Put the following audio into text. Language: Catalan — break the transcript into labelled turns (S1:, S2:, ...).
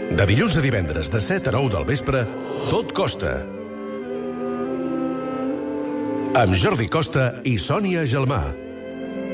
S1: De dilluns a divendres, de 7 a 9 del vespre, Tot Costa. Amb Jordi Costa i Sònia Gelmà.